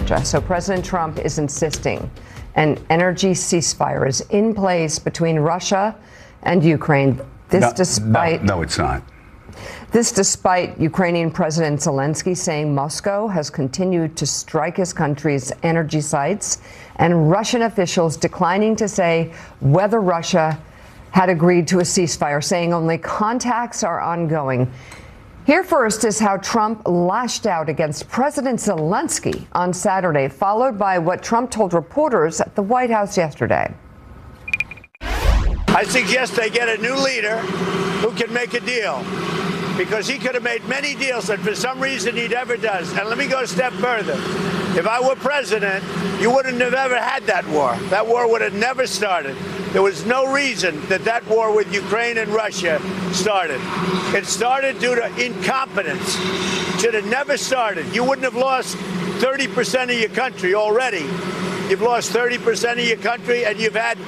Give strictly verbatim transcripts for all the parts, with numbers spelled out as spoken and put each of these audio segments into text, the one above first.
Georgia. So President Trump is insisting an energy ceasefire is in place between Russia and Ukraine. This no, despite no, no, it's not. This despite Ukrainian President Zelensky saying Moscow has continued to strike his country's energy sites, and Russian officials declining to say whether Russia had agreed to a ceasefire, saying only contacts are ongoing. Here first is how Trump lashed out against President Zelensky on Saturday, followed by what Trump told reporters at the White House yesterday. I suggest they get a new leader who can make a deal, because he could have made many deals that for some reason he never does. And let me go a step further. If I were president, you wouldn't have ever had that war. That war would have never started. There was no reason that that war with Ukraine and Russia started. It started due to incompetence. Should have never started. You wouldn't have lost thirty percent of your country already. You've lost thirty percent of your country, and you've had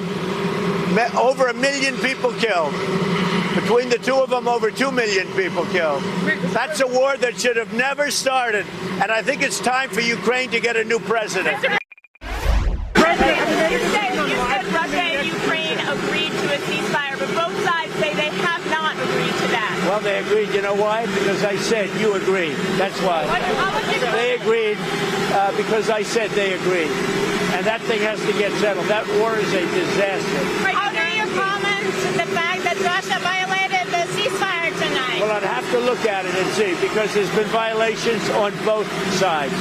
over a million people killed. Between the two of them, over two million people killed. That's a war that should have never started. And I think it's time for Ukraine to get a new president. President, you said, you said Russia and Ukraine agreed to a ceasefire, but both sides say they have not agreed to that. Well, they agreed. You know why? Because I said you agreed. That's why. They agreed uh, because I said they agreed. And that thing has to get settled. That war is a disaster. How do you comment the fact that Russia violated the ceasefire tonight? Well, I'd have to look at it and see, because there's been violations on both sides.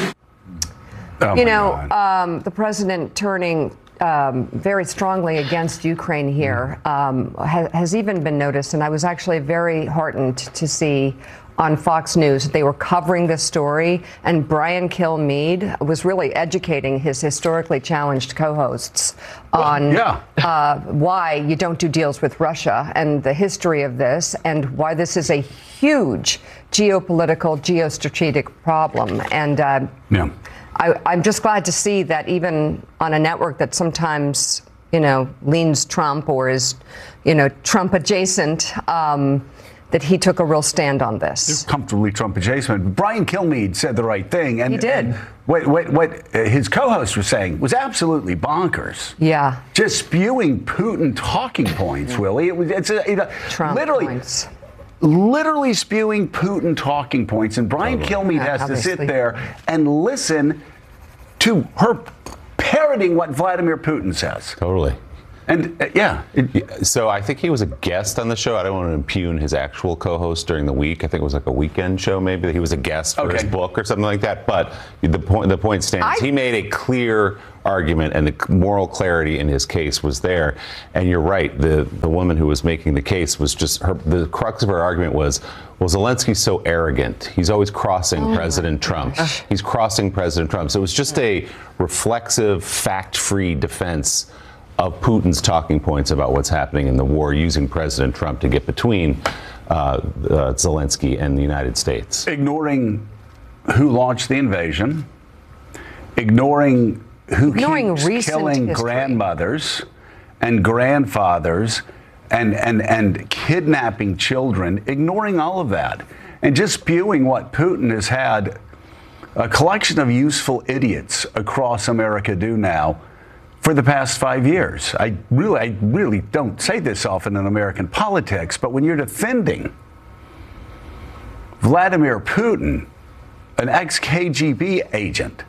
Oh you know, um, the president turning um, very strongly against Ukraine here um, ha- has even been noticed. And I was actually very heartened to see on Fox News they were covering this story, and Brian Kilmeade was really educating his historically challenged co-hosts on yeah. uh, why you don't do deals with Russia and the history of this, and why this is a huge geopolitical, geostrategic problem. And uh, yeah. I, I'm just glad to see that even on a network that sometimes, you know, leans Trump or is, you know, Trump adjacent, um, that he took a real stand on this. Comfortably Trump adjacent. Brian Kilmeade said the right thing. And, he did. And what, what, what his co-host was saying was absolutely bonkers. Yeah. Just spewing Putin talking points, Willie. It was, it's a, it, Trump literally, points. literally spewing Putin talking points. And Brian Totally. Kilmeade Yeah, has obviously. to sit there and listen to her parroting what Vladimir Putin says. Totally. And uh, yeah. It, so I think he was a guest on the show. I don't want to impugn his actual co-host during the week. I think it was like a weekend show, maybe, that he was a guest for Okay. his book or something like that. But the point, the point stands. I- he made a clear argument, and the moral clarity in his case was there. And you're right. The the woman who was making the case was just her. The crux of her argument was, well, Zelensky's so arrogant. He's always crossing Oh President Trump. He's crossing President Trump. So it was just a reflexive, fact-free defense of Putin's talking points about what's happening in the war, using President Trump to get between uh, uh, Zelensky and the United States. ignoring who launched the invasion, ignoring who Ignoring keeps recent killing history. grandmothers and grandfathers and, and, and kidnapping children, ignoring all of that, and just spewing what Putin has had a collection of useful idiots across America do now for the past five years. I really, I really don't say this often in American politics, but when you're defending Vladimir Putin, an ex-K G B agent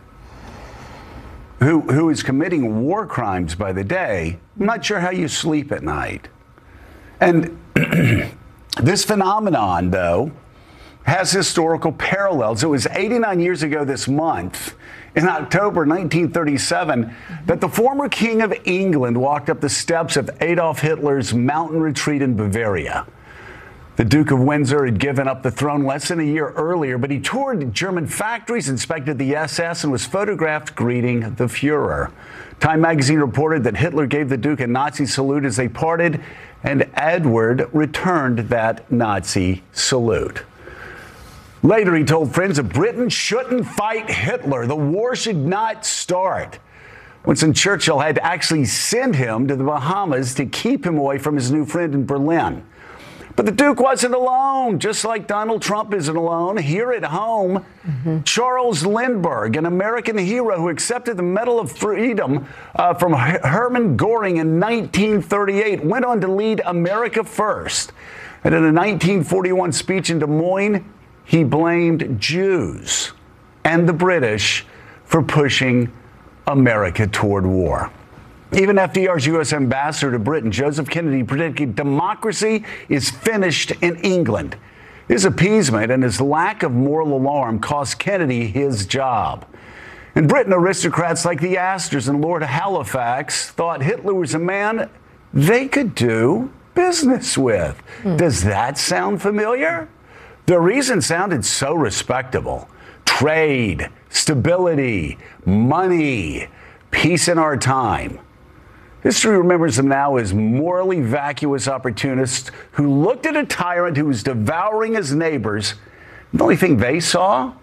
who, who is committing war crimes by the day, I'm not sure how you sleep at night. And this phenomenon, though, has historical parallels. It was eighty-nine years ago this month, in October nineteen thirty-seven, that the former King of England walked up the steps of Adolf Hitler's mountain retreat in Bavaria. The Duke of Windsor had given up the throne less than a year earlier, but he toured German factories, inspected the S S, and was photographed greeting the Fuhrer. Time magazine reported that Hitler gave the Duke a Nazi salute as they parted, and Edward returned that Nazi salute. Later, he told friends that Britain shouldn't fight Hitler. The war should not start. Winston Churchill had to actually send him to the Bahamas to keep him away from his new friend in Berlin. But the Duke wasn't alone, just like Donald Trump isn't alone. Here at home, mm-hmm. Charles Lindbergh, an American hero who accepted the Medal of Freedom uh, from Hermann Göring in nineteen thirty-eight, went on to lead America first. And in a nineteen forty-one speech in Des Moines, he blamed Jews and the British for pushing America toward war. Even F D R's U S ambassador to Britain, Joseph Kennedy, predicted democracy is finished in England. His appeasement and his lack of moral alarm cost Kennedy his job. In Britain, aristocrats like the Astors and Lord Halifax thought Hitler was a man they could do business with. Hmm. Does that sound familiar? The reason sounded so respectable. Trade, stability, money, peace in our time. History remembers them now as morally vacuous opportunists who looked at a tyrant who was devouring his neighbors. The only thing they saw?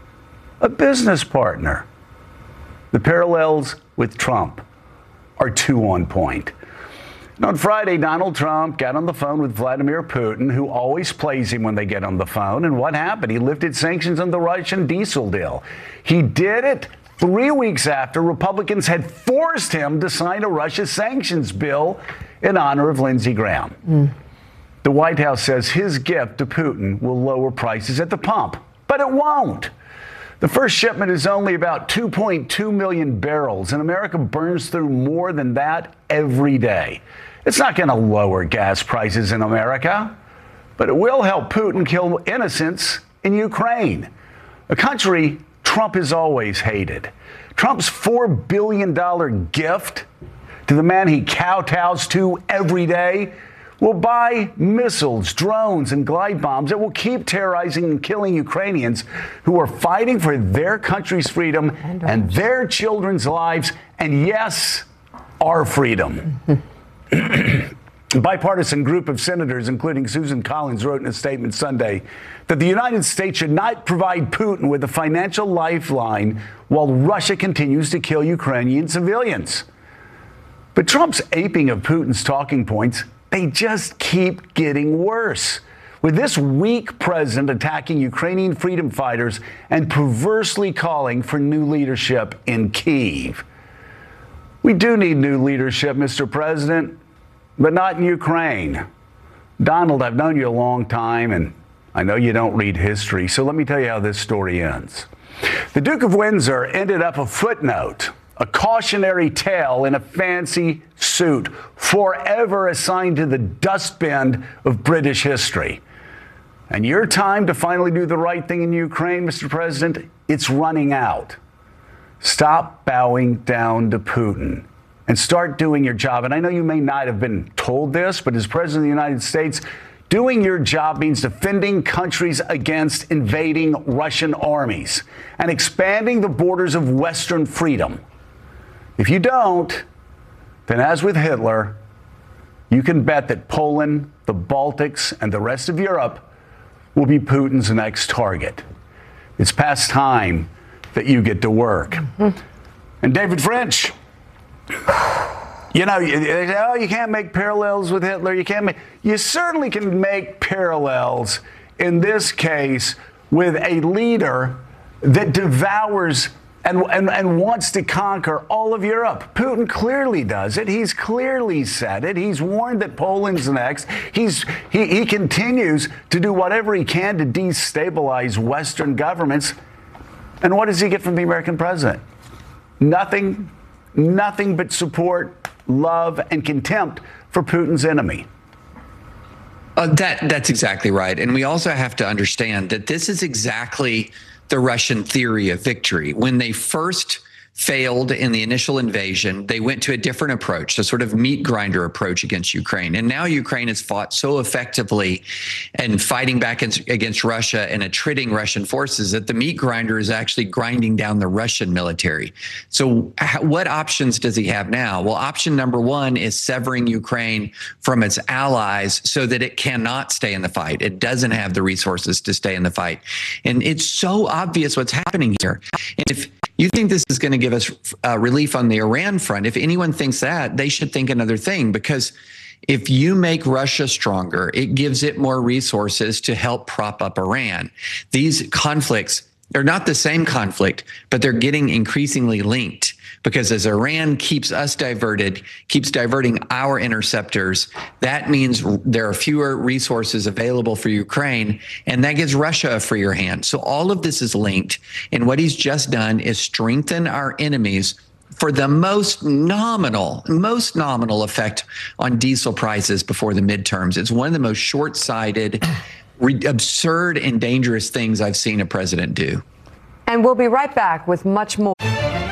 A business partner. The parallels with Trump are too on point. And on Friday, Donald Trump got on the phone with Vladimir Putin, who always plays him when they get on the phone. And what happened? He lifted sanctions on the Russian diesel deal. He did it three weeks after Republicans had forced him to sign a Russia sanctions bill in honor of Lindsey Graham. Mm. The White House says his gift to Putin will lower prices at the pump, but it won't. The first shipment is only about two point two million barrels, and America burns through more than that every day. It's not going to lower gas prices in America, but it will help Putin kill innocents in Ukraine, a country Trump has always hated. Trump's four billion dollars gift to the man he kowtows to every day will buy missiles, drones, and glide bombs that will keep terrorizing and killing Ukrainians who are fighting for their country's freedom and, and their children's lives, and yes, our freedom. A bipartisan group of senators, including Susan Collins, wrote in a statement Sunday that the United States should not provide Putin with a financial lifeline while Russia continues to kill Ukrainian civilians. But Trump's aping of Putin's talking points, they just keep getting worse. With this weak president attacking Ukrainian freedom fighters and perversely calling for new leadership in Kyiv. We do need new leadership, Mister President, but not in Ukraine. Donald, I've known you a long time, and I know you don't read history, so let me tell you how this story ends. The Duke of Windsor ended up a footnote, a cautionary tale in a fancy suit, forever assigned to the dustbin of British history. And your time to finally do the right thing in Ukraine, Mister President, it's running out. Stop bowing down to Putin and start doing your job. And I know you may not have been told this, but as President of the United States, doing your job means defending countries against invading Russian armies and expanding the borders of Western freedom. If you don't, then as with Hitler, you can bet that Poland, the Baltics, and the rest of Europe will be Putin's next target. It's past time that you get to work. Mm-hmm. And David French, you know, you, oh, you can't make parallels with Hitler. You can't make, you certainly can make parallels in this case with a leader that devours and, and, and wants to conquer all of Europe. Putin clearly does it. He's clearly said it. He's warned that Poland's next. He's, he, he continues to do whatever he can to destabilize Western governments. And what does he get from the American president? Nothing, nothing but support, love, and contempt for Putin's enemy. Uh, that that's exactly right. And we also have to understand that this is exactly the Russian theory of victory. When they first failed in the initial invasion, they went to a different approach, a sort of meat grinder approach against Ukraine. And now Ukraine has fought so effectively and fighting back against Russia and attriting Russian forces that the meat grinder is actually grinding down the Russian military. So what options does he have now? Well, option number one is severing Ukraine from its allies so that it cannot stay in the fight. It doesn't have the resources to stay in the fight. And it's so obvious what's happening here. And if you think this is going to give us uh, relief on the Iran front, if anyone thinks that, they should think another thing, because If you make Russia stronger, it gives it more resources to help prop up Iran. These conflicts are not the same conflict, but they're getting increasingly linked, because as Iran keeps us diverted, keeps diverting our interceptors, that means there are fewer resources available for Ukraine, and that gives Russia a freer hand. So all of this is linked, and what he's just done is strengthen our enemies for the most nominal, most nominal effect on diesel prices before the midterms. It's one of the most short-sighted, absurd, and dangerous things I've seen a president do. And we'll be right back with much more.